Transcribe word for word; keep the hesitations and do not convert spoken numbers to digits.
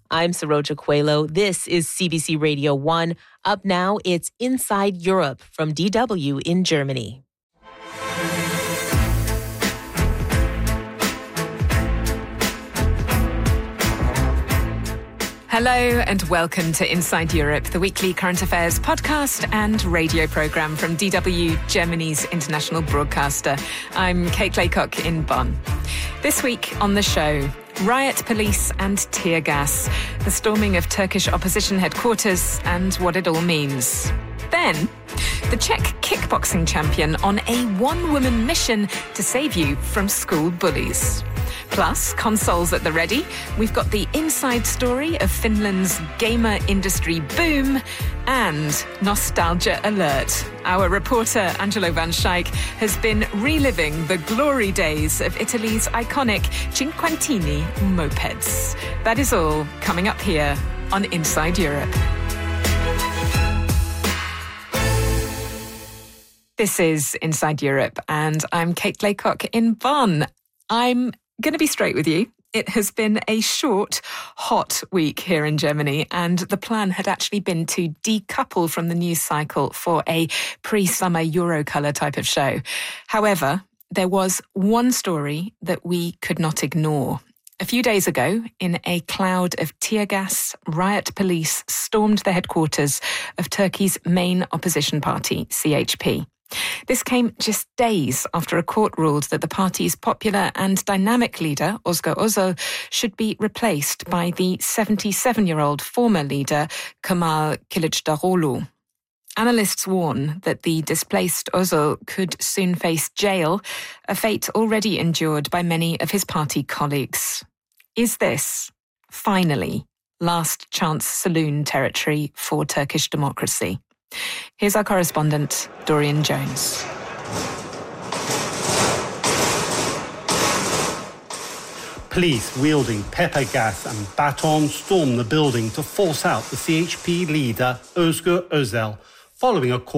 I'm Saroja Coelho. This is C B C Radio one. Up now, it's Inside Europe from D W in Germany. Hello and welcome to Inside Europe, the weekly current affairs podcast and radio programme from D W, Germany's international broadcaster. I'm Kate Laycock in Bonn. This week on the show, riot police and tear gas, the storming of Turkish opposition headquarters and what it all means. Then, the Czech kickboxing champion on a one-woman mission to save you from school bullies. Plus, consoles at the ready. We've got the inside story of Finland's gamer industry boom and nostalgia alert. Our reporter, Angelo Van Schaik, has been reliving the glory days of Italy's iconic Cinquantini mopeds. That is all coming up here on Inside Europe. This is Inside Europe, and I'm Kate Laycock in Bonn. I'm going to be straight with you. It has been a short, hot week here in Germany, and the plan had actually been to decouple from the news cycle for a pre-summer Eurocolour type of show. However, there was one story that we could not ignore. A few days ago, in a cloud of tear gas, riot police stormed the headquarters of Turkey's main opposition party, C H P. This came just days after a court ruled that the party's popular and dynamic leader, Özgür Özel, should be replaced by the seventy-seven-year-old former leader, Kemal Kılıçdaroğlu. Analysts warn that the displaced Özel could soon face jail, a fate already endured by many of his party colleagues. Is this, finally, last chance saloon territory for Turkish democracy? Here's our correspondent, Dorian Jones. Police wielding pepper gas and batons stormed the building to force out the C H P leader, Özgür Özel, following a court